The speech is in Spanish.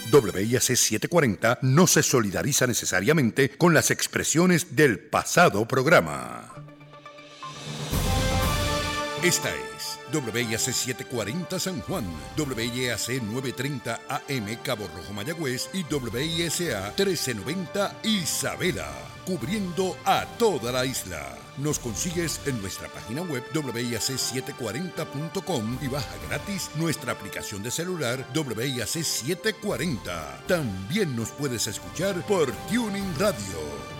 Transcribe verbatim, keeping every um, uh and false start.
W I A C setecientos cuarenta no se solidariza necesariamente con las expresiones del pasado programa. Esta es W I A C setecientos cuarenta San Juan, W I A C novecientos treinta A M Cabo Rojo Mayagüez y W I S A trece noventa Isabela, cubriendo a toda la isla. Nos consigues en nuestra página web W I A C setecientos cuarenta punto com y baja gratis nuestra aplicación de celular W I A C setecientos cuarenta. También nos puedes escuchar por Tuning Radio.